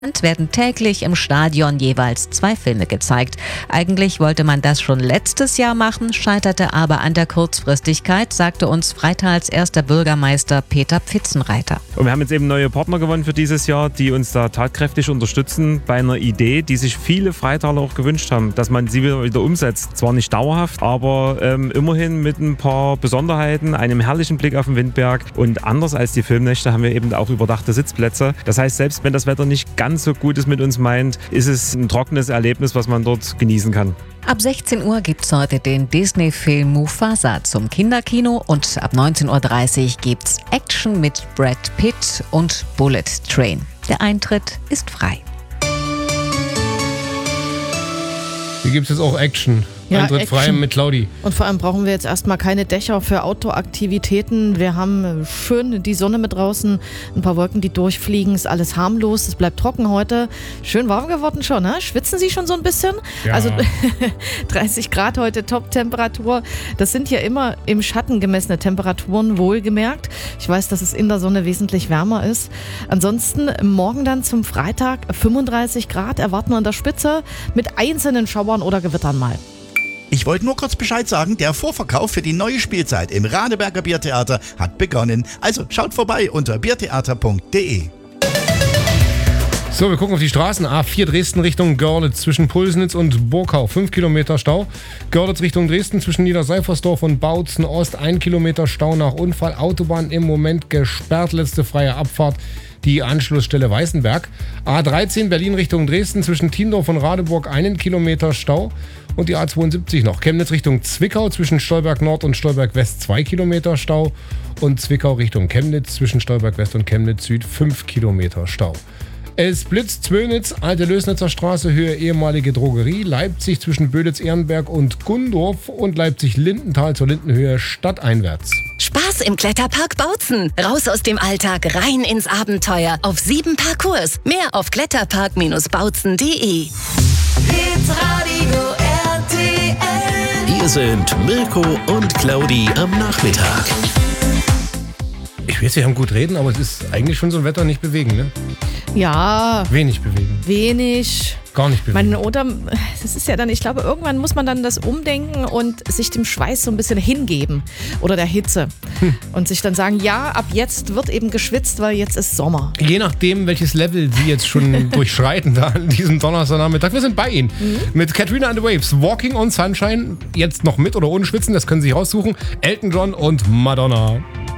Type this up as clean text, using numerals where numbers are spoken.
werden täglich im Stadion jeweils 2 Filme gezeigt. Eigentlich wollte man das schon letztes Jahr machen, scheiterte aber an der Kurzfristigkeit, sagte uns Freitals erster Bürgermeister Peter Pfitzenreiter. Und wir haben jetzt eben neue Partner gewonnen für dieses Jahr, die uns da tatkräftig unterstützen bei einer Idee, die sich viele Freitaler auch gewünscht haben, dass man sie wieder umsetzt. Zwar nicht dauerhaft, aber immerhin mit ein paar Besonderheiten, einem herrlichen Blick auf den Windberg, und anders als die Filmnächte haben wir eben auch überdachte Sitzplätze. Das heißt, selbst wenn das Wetter nicht ganz so gut es mit uns meint, ist es ein trockenes Erlebnis, was man dort genießen kann. Ab 16 Uhr gibt's heute den Disney-Film Mufasa zum Kinderkino und ab 19.30 Uhr gibt's Action mit Brad Pitt und Bullet Train. Der Eintritt ist frei. Hier gibt es jetzt auch Action. Ja, Eintritt Action. frei mit Claudi. Und vor allem brauchen wir jetzt erstmal keine Dächer für Outdoor-Aktivitäten. Wir haben schön die Sonne mit draußen, ein paar Wolken, die durchfliegen, ist alles harmlos, es bleibt trocken heute. Schön warm geworden schon, ne? Schwitzen Sie schon so ein bisschen? Ja. Also 30 Grad heute, Top-Temperatur. Das sind ja immer im Schatten gemessene Temperaturen, wohlgemerkt. Ich weiß, dass es in der Sonne wesentlich wärmer ist. Ansonsten morgen dann zum Freitag 35 Grad erwarten wir an der Spitze mit einzelnen Schauern oder Gewittern mal. Ich wollte nur kurz Bescheid sagen, der Vorverkauf für die neue Spielzeit im Radeberger Biertheater hat begonnen. Also schaut vorbei unter biertheater.de. So, wir gucken auf die Straßen. A4 Dresden Richtung Görlitz zwischen Pulsnitz und Burkau. 5 Kilometer Stau. Görlitz Richtung Dresden zwischen Niederseifersdorf und Bautzen Ost. 1 Kilometer Stau nach Unfall. Autobahn im Moment gesperrt. Letzte freie Abfahrt. Die Anschlussstelle Weißenberg. A13 Berlin Richtung Dresden zwischen Tiendorf und Radeburg 1 Kilometer Stau. Und die A72 noch. Chemnitz Richtung Zwickau zwischen Stolberg Nord und Stolberg West 2 Kilometer Stau. Und Zwickau Richtung Chemnitz zwischen Stolberg West und Chemnitz Süd 5 Kilometer Stau. Es blitzt Zwönitz, Alte Lösnitzer Straße, Höhe ehemalige Drogerie. Leipzig zwischen Böditz-Ehrenberg und Gundorf und Leipzig-Lindenthal zur Lindenhöhe stadteinwärts. Spaß im Kletterpark Bautzen. Raus aus dem Alltag, rein ins Abenteuer. Auf 7 Parcours. Mehr auf kletterpark-bautzen.de. Hier sind Mirko und Claudi am Nachmittag. Ich weiß, wir haben gut reden, aber es ist eigentlich schon so ein Wetter nicht bewegen, ne? Ja, Wenig bewegen. wenig. Gar nicht bewegen. Oder das ist ja dann, ich glaube, irgendwann muss man dann das umdenken und sich dem Schweiß so ein bisschen hingeben oder der Hitze und sich dann sagen, ja, ab jetzt wird eben geschwitzt, weil jetzt ist Sommer. Je nachdem, welches Level Sie jetzt schon durchschreiten da an diesem Donnerstagnachmittag. Wir sind bei Ihnen mit Katrina and the Waves, Walking on Sunshine, jetzt noch mit oder ohne Schwitzen, das können Sie raussuchen. Elton John und Madonna.